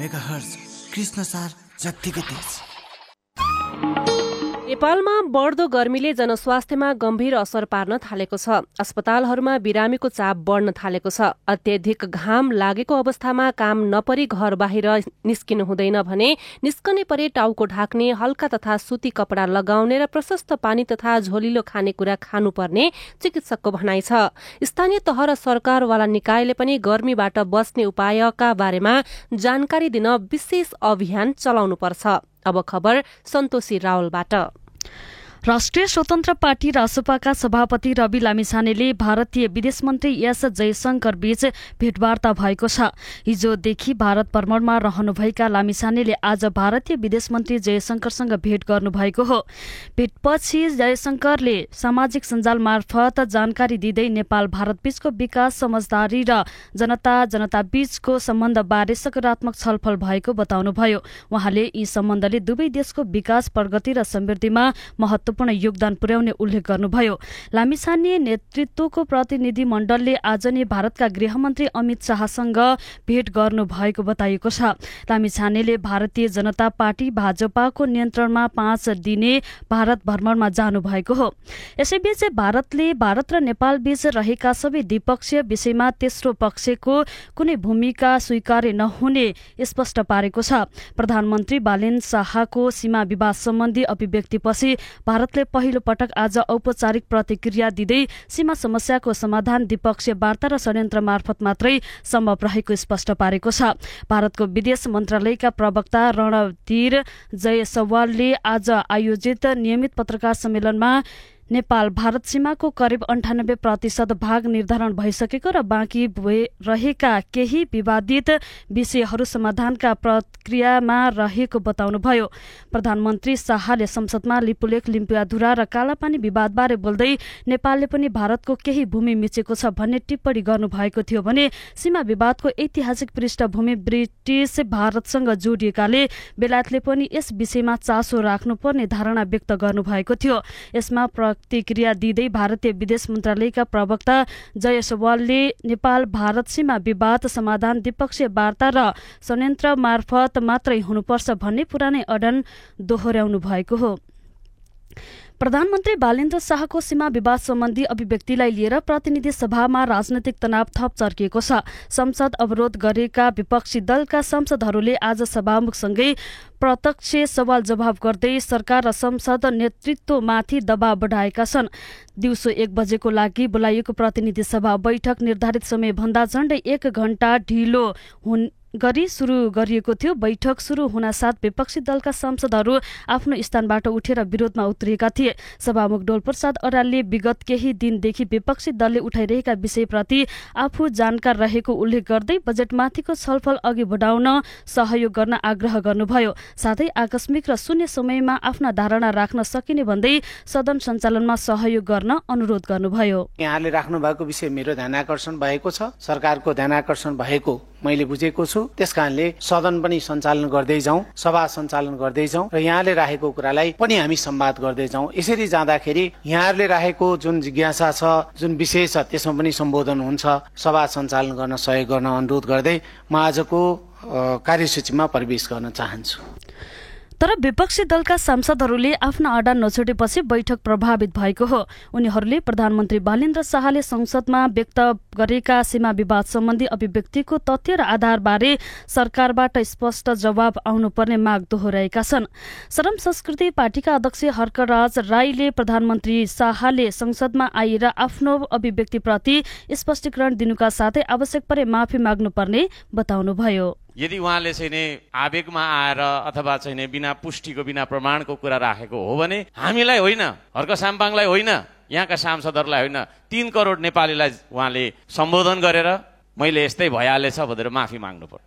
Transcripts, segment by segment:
Megahertz Krishnasar जत्तिकै तेज। नेपालमा बढ्दो गर्मीले जनस्वास्थ्यमा गम्भीर असर पार्न थालेको छ। अस्पतालहरूमा बिरामीको चाप बढ्न थालेको छ। अत्यधिक घाम लागेको अवस्थामा काम नपरी घर बाहिर निस्किनु हुँदैन भने निस्कने परे टाउको ढाक्ने, हल्का तथा सुती कपडा लगाउने र प्रशस्त पानी तथा झोलिलो खानेकुरा खानुपर्ने चिकित्सकको भनाइ छ। स्थानीय तह र सरकारवाला निकायले पनि गर्मीबाट बच्ने उपायका बारेमा जानकारी दिन विशेष अभियान चलाउनुपर्छ। अब खबर सन्तोषी रावलबाट। राष्ट्रिय स्वतन्त्र पार्टी रासपाका सभापति रवि लामिछानेले भारतीय विदेश मन्त्री एस जयशंकर बीच भेटवार्ता भएको छ। हिजोदेखि भारत भ्रमणमा रहनुभएका लामिछानेले आज भारतीय विदेश मन्त्री जयशंकरसँग भेट गर्नुभएको हो। भेटपछि जयशंकरले सामाजिक सञ्जाल मार्फत जानकारी दिँदै नेपाल भारत बीचको विकास, समझदारी र जनता बीचको सम्बन्धबारे सकारात्मक छलफल भएको बताउनुभयो। उहाँले यी सम्बन्धले दुवै देशको विकास, प्रगति र समृद्धिमा महत्वपूर्ण योगदान पुर्याउने उल्लेख गर्नुभयो। लामिछाने नेतृत्वको प्रतिनिधि मण्डलले आज नै भारतका गृहमन्त्री अमित शाहसँग भेट गर्नुभएको बताइएको छ। लामिछानेले भारतीय जनता पार्टी भाजपाको नियन्त्रणमा 5 दिने भारत भ्रमणमा जानुभएको हो। यसैबीच भारतले भारत र नेपाल बीच रहेका सबै द्विपक्षीय विषयमा तेस्रो पक्षको कुनै भूमिका स्वीकार्य नहुने स्पष्ट पारेको छ। प्रधानमन्त्री बालेन्द्र शाहको सीमा विवाद सम्बन्धी अभिव्यक्तिपछि भारतले पहिलो पटक आज औपचारिक प्रतिक्रिया दिँदै सीमा समस्याको समाधान द्विपक्षीय वार्ता र षड्यन्त्र मार्फत मात्रै सम्भव रहेको स्पष्ट पारेको छ। भारतको विदेश मन्त्रालयका प्रवक्ता रणधीर जयसवालले आज आयोजित नियमित पत्रकार सम्मेलनमा नेपाल भारत सीमाको करिब 98% भाग निर्धारण भइसकेको र बाँकी रहेका केही विवादित विषयहरू समाधानका प्रक्रियामा रहेको बताउनुभयो। प्रधानमन्त्री शाहले संसदमा लिपुलेख, लिम्पियाधुरा र कालापानी विवादबारे बोल्दै नेपालले पनि भारतको केही भूमि मिचेको छ भन्ने टिप्पणी गर्नुभएको थियो भने सीमा विवादको ऐतिहासिक पृष्ठभूमि ब्रिटिस भारतसँग जोडिएकाले बेलायतले पनि यस विषयमा चासो राख्नुपर्ने धारणा व्यक्त गर्नुभएको थियो। यसमा प्रतिक्रिया दिँदै भारतीय विदेश मन्त्रालयका प्रवक्ता जयसवालले नेपाल भारत सीमा विवाद समाधान द्विपक्षीय वार्ता र षड्यन्त्र मार्फत मात्रै हुनुपर्छ भन्ने पुरानै अडन दोहोर्याउनु भएको हो। प्रधानमन्त्री बालेन्द्र शाहको सीमा विवाद सम्बन्धी अभिव्यक्तिलाई लिएर प्रतिनिधि सभामा राजनैतिक तनाव थप चर्किएको छ। संसद अवरोध गरेका विपक्षी दलका सांसदहरूले आज सभामुखसँगै प्रत्यक्ष सवाल जवाब गर्दै सरकार र संसद नेतृत्वमाथि दबाव बढाएका छन्। दिउँसो 1 बजेको लागि बोलाइएको प्रतिनिधि सभा बैठक निर्धारित समयभन्दा झण्डै 1 घण्टा ढिलो गरी सुरु गरिएको थियो। बैठक सुरु हुनासाथ विपक्षी दलका सांसदहरू आफ्नो स्थानबाट उठेर विरोधमा उत्रिएका थिए। सभामुख डोलप्रसाद अरालले विगत केही दिनदेखि विपक्षी दलले उठाइरहेका विषयप्रति आफू जानकार रहेको उल्लेख गर्दै बजेटमाथिको छलफल अघि बढाउन सहयोग गर्न आग्रह गर्नुभयो। साथै आकस्मिक र शून्य समयमा आफ्ना धारणा राख्न सकिने भन्दै सदन सञ्चालनमा सहयोग गर्न अनुरोध गर्नुभयो। यहाँले राख्नु भएको विषय मेरो ध्यानाकर्षण भएको छ, सरकारको ध्यानाकर्षण भएको मैले बुझेको छु। त्यसकारणले सदन पनि सञ्चालन गर्दै जाउँ, सभा सञ्चालन गर्दै जाउँ र यहाँले राखेको कुरालाई पनि हामी संवाद गर्दै जाउँ। यसरी जाँदाखेरि यहाँहरूले राखेको जुन जिज्ञासा छ, जुन विषय छ त्यसमा पनि सम्बोधन हुन्छ। सभा सञ्चालन गर्न सहयोग गर्न अनुरोध गर्दै म आजको कार्यसूचीमा प्रवेश गर्न चाहन्छु। तर विपक्षी दलका सांसदहरूले आफ्ना अडा नछोडेपछि बैठक प्रभावित भएको हो। उनीहरूले प्रधानमन्त्री बालेन्द्र शाहले संसदमा व्यक्त गरेका सीमा विवाद सम्बन्धी अभिव्यक्तिको तथ्य र आधारबारे सरकारबाट स्पष्ट जवाब आउनुपर्ने माग दोहोर्याएका छन्। श्रम संस्कृति पार्टीका अध्यक्ष हर्कराज राईले प्रधानमन्त्री शाहले संसदमा आएर आफ्नो अभिव्यक्तिप्रति स्पष्टीकरण दिनुका साथै आवश्यक परे माफी माग्नुपर्ने बताउनुभयो। यदि उहाँले चाहिँ नि आवेगमा आएर अथवा चाहिँ नि बिना पुष्टिको, बिना प्रमाणको कुरा राखेको हो भने हामीलाई होइन, हर्क साम्पाङलाई होइन, यहाँका सांसदहरूलाई होइन, 3 करोड नेपालीलाई उहाँले सम्बोधन गरेर मैले यस्तै भइहालेछ भनेर माफी माग्नु पर्यो।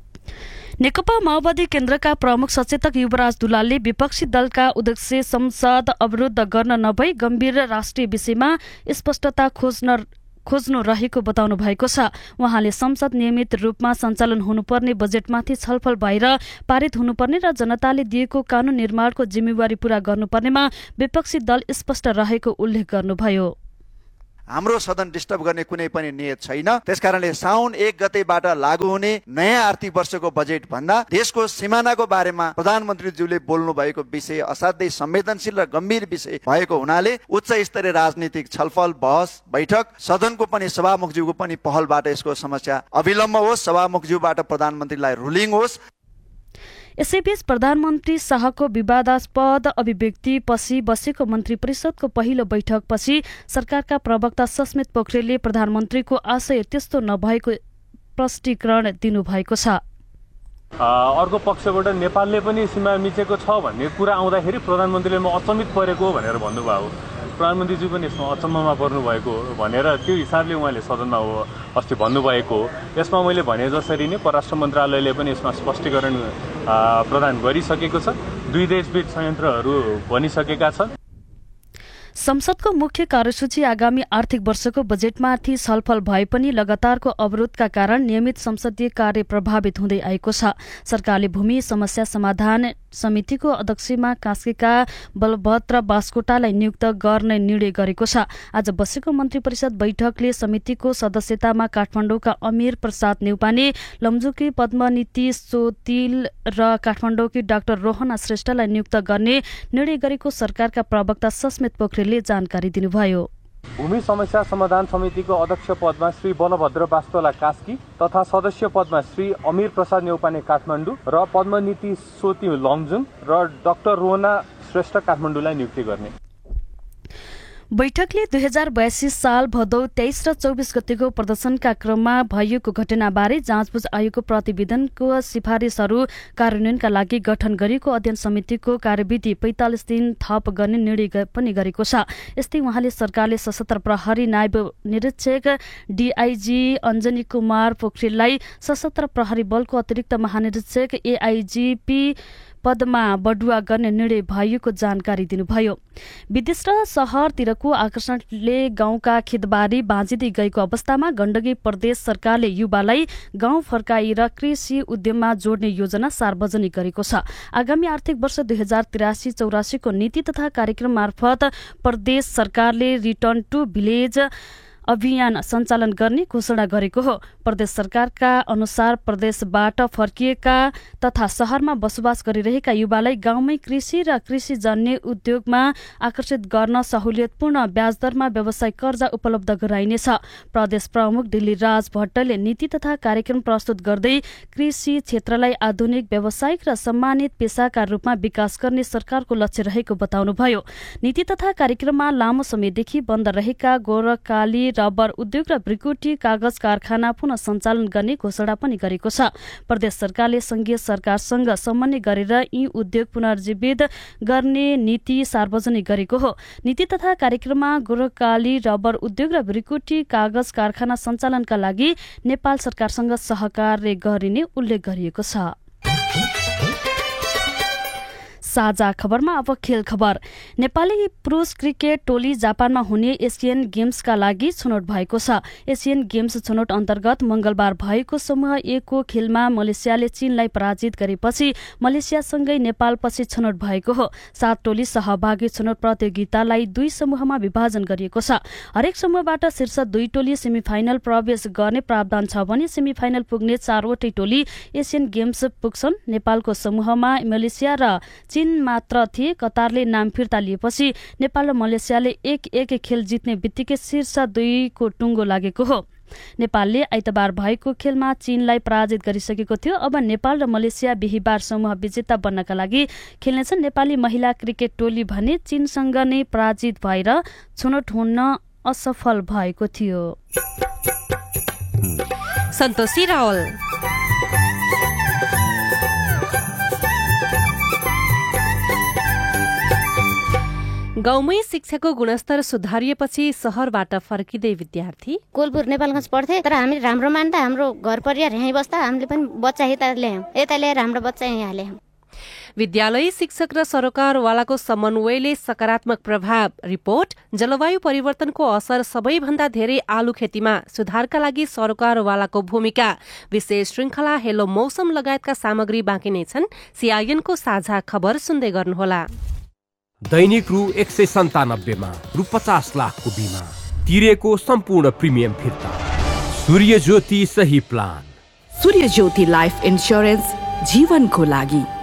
नेकपा माओवादी केन्द्रका प्रमुख सचेतक युवराज दुलालले विपक्षी दलका उद्देश्य संसद अवरुद्ध गर्न नभई गम्भीर राष्ट्रिय विषयमा स्पष्टता खोज्नु रहेको बताउनु भएको छ। उहाँले संसद नियमित रूपमा सञ्चालन हुनुपर्ने, बजेटमाथि छलफल भएर पारित हुनुपर्ने र जनताले दिएको कानून निर्माणको जिम्मेवारी पूरा गर्नुपर्नेमा विपक्षी दल स्पष्ट रहेको उल्लेख गर्नुभयो। हाम्रो सदन डिस्टर्ब गर्ने कुनै पनि नियत छैन। त्यसकारणले साउन 1 गतेबाट लागू हुने नयाँ आर्थिक वर्षको बजेट भन्दा देशको सिमानाको बारेमा प्रधानमन्त्रीज्यूले बोल्नु भएको विषय असाध्यै संवेदनशील र गम्भीर विषय भएको हुनाले उच्च स्तरीय राजनीतिक छलफल, बहस, बैठक, सदनको पनि सभामुखज्यूको पनि पहलबाट यसको समस्या अविलम्ब होस्, सभामुखज्यूबाट प्रधानमन्त्रीलाई रुलिङ होस्। यसैबीच प्रधानमन्त्री शाहको विवादास्पद अभिव्यक्ति पछि बसेको मन्त्री परिषदको पहिलो बैठकपछि सरकारका प्रवक्ता सस्मित पोखरेलले प्रधानमन्त्रीको आशय त्यस्तो नभएको स्पष्टीकरण दिनुभएको छ। अर्को पक्षबाट नेपालले पनि सीमा मिचेको छ भन्ने कुरा आउँदाखेरि प्रधानमन्त्रीले म अचम्मित परेको भनेर भन्नुभयो। प्रधानमन्त्रीज्यू पनि यसमा अचम्ममा पर्नु भएको भनेर त्यो हिसाबले उहाँले सदनमा अस्ति भन्नुभएको हो। यसमा मैले भने जसरी नै परराष्ट्र मन्त्रालयले पनि यसमा स्पष्टीकरण प्रदान गरिसकेको छ। दुई देशबीच संयन्त्रहरू बनिसकेका छन्। संसदको मुख्य कार्यसूची आगामी आर्थिक वर्षको बजेटमाथि छलफल भए पनि लगातारको अवरोधका कारण नियमित संसदीय कार्य प्रभावित हुँदै आएको छ। सरकारले भूमि समस्या समाधान समितिको अध्यक्षमा कास्कीका बलभद्र बास्कोटालाई नियुक्त गर्ने निर्णय गरेको छ। आज बसेको मन्त्री परिषद बैठकले समितिको सदस्यतामा काठमाडौँका अमीर प्रसाद नेउपाने, लमजुकी पद्मनीति सोतिल र काठमाडौँकी डाक्टर रोहना श्रेष्ठलाई नियुक्त गर्ने निर्णय गरेको सरकारका प्रवक्ता सस्मित पोखरेलले जानकारी दिनुभयो। भूमि समस्या समाधान समितिको अध्यक्ष पदमा श्री बलभद्र बास्तोला कास्की तथा सदस्य पदमा श्री अमीर प्रसाद नेउपाने काठमाडौँ र पद्मनीति सोति लमजुङ र डाक्टर रोहना श्रेष्ठ काठमाडौँलाई नियुक्ति गर्ने। बैठकले 2082 साल भदौ 23 र 24 गतेको प्रदर्शनका क्रममा भइएको घटनाबारे जाँचबुझ आयोगको प्रतिवेदनको सिफारिसहरू कार्यान्वयनका लागि गठन गरिएको अध्ययन समितिको कार्यविधि 45 दिन थप गर्ने निर्णय पनि गरेको छ। यस्तै उहाँले सरकारले सशस्त्र प्रहरी नायब निरीक्षक डीआईजी अञ्जनी कुमार पोखरेललाई सशस्त्र प्रहरी बलको अतिरिक्त महानिरीक्षक एआईजीपी पदमा बढुवा गर्ने निर्णय भएको जानकारी दिनुभयो। विदेश र शहरतिरको आकर्षणले गाउँका खेतबारी बाँझिँदै गएको अवस्थामा गण्डकी प्रदेश सरकारले युवालाई गाउँ फर्काएर कृषि उद्यममा जोड्ने योजना सार्वजनिक गरेको छ। आगामी आर्थिक वर्ष 2083-84 को नीति तथा कार्यक्रम मार्फत प्रदेश सरकारले रिटर्न टु भिलेज अभियान सञ्चालन गर्ने घोषणा गरेको हो। प्रदेश सरकारका अनुसार प्रदेशबाट फर्किएका तथा शहरमा बसोबास गरिरहेका युवालाई गाउँमै कृषि र कृषिजन्य उद्योगमा आकर्षित गर्न सहुलियतपूर्ण ब्याजदरमा व्यावसायिक कर्जा उपलब्ध गराइनेछ। प्रदेश प्रमुख दिल्लीराज भट्टले नीति तथा कार्यक्रम प्रस्तुत गर्दै कृषि क्षेत्रलाई आधुनिक व्यावसायिक र सम्मानित पेसाका रूपमा विकास गर्ने सरकारको लक्ष्य रहेको बताउनुभयो। नीति तथा कार्यक्रममा लामो समयदेखि बन्द रहेका गोरकाली रबर उद्योग र ब्रिकुटी कागज कारखाना पुनः सञ्चालन गर्ने घोषणा पनि गरेको छ। प्रदेश सरकारले संघीय सरकारसँग समन्वय गरेर यी उद्योग पुनर्जीवित गर्ने नीति सार्वजनिक गरेको हो। नीति तथा कार्यक्रममा गोरकाली रबर उद्योग र ब्रिकुटी कागज कारखाना सञ्चालनका लागि नेपाल सरकारसँग सहकार्य गरिने उल्लेख गरिएको छ। साझा खबरमा अब खेल खबर। नेपाली पुरुष क्रिकेट टोली जापानमा हुने एसियन गेम्सका लागि छनौट भएको छ। एसियन गेम्स छनौट अन्तर्गत मंगलबार भएको समूह ए को खेलमा मलेसियाले चीनलाई पराजित गरेपछि मलेसियासँगै नेपालपछि छनौट भएको हो। 7 टोली सहभागी छनौट प्रतियोगितालाई 2 समूहमा विभाजन गरिएको छ। हरेक समूहबाट शीर्ष 2 टोली सेमिफाइनल प्रवेश गर्ने प्रावधान छ भने सेमिफाइनल पुग्ने 4 वटै टोली एसियन गेम्स पुग्छन्। नेपालको समूहमा मलेसिया र चीन मात्र थिए। कतारले नाम फिर्ता लिएपछि नेपाल र मलेसियाले 1-1 खेल जित्ने बित्तिकै शीर्ष 2 को टुङ्गो लागेको हो। नेपालले आइतबार भएको खेलमा चीनलाई पराजित गरिसकेको थियो। अब नेपाल र मलेसिया बिहीबार समूह विजेता बन्नका लागि खेल्नेछन्। नेपाली महिला क्रिकेट टोली भने चीनसँग नै पराजित भएर छनौट हुन असफल भएको थियो। सन्तोषी रावल। गाउँमै शिक्षाको गुणस्तर सुधारिएपछि शहरबाट फर्किँदै विद्यार्थी कोलपुर नेपालगञ्ज पढ्थे, तर हामीले राम्रो मान्दा हाम्रो घर परिवार यहीँ बस्दा हामीले पनि बच्चा यता ल्याएर हाम्रो बच्चा यहाँ ल्यायौँ। विद्यालय शिक्षक र सरकारवालाको समन्वयले सकारात्मक प्रभाव। रिपोर्ट। जलवायु परिवर्तनको असर सबैभन्दा धेरै आलु खेतीमा सुधारका लागि सरकारवालाको भूमिका। विशेष श्रृंखला हेलो मौसम लगायतका सामग्री बाँकी नै छन्। सीआईएनको साझा खबर सुन्दै गर्नुहोला। दैनिक रु 197 मा रु 50 लाखको बीमा, तिरेको सम्पूर्ण प्रिमियम फिर्ता। सूर्य ज्योति सही प्लान। सूर्य ज्योति लाइफ इन्स्योरेन्स जीवनको लागि।